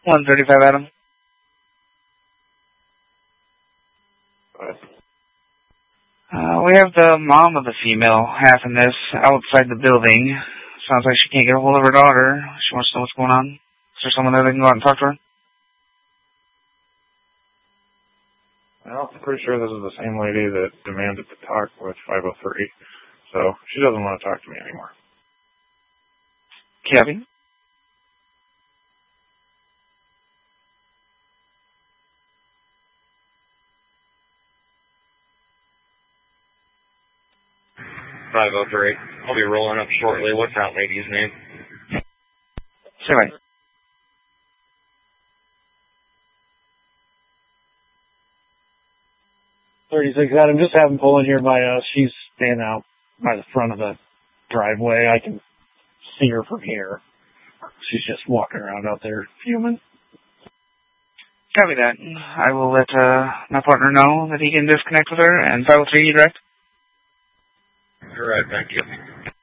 135, Adam. We have the mom of the female having this outside the building. Sounds like she can't get a hold of her daughter. She wants to know what's going on. Is there someone there that can go out and talk to her? Well, I'm pretty sure this is the same lady that demanded to talk with 503, so she doesn't want to talk to me anymore. Kevin? I'll be rolling up shortly. What's that lady's name? Sorry. 36 Adam, just have him pull in here by us. She's standing out by the front of the driveway. I can see her from here. She's just walking around out there fuming. Copy that. I will let my partner know that he can disconnect with her, and 503 you direct? You're right, thank you.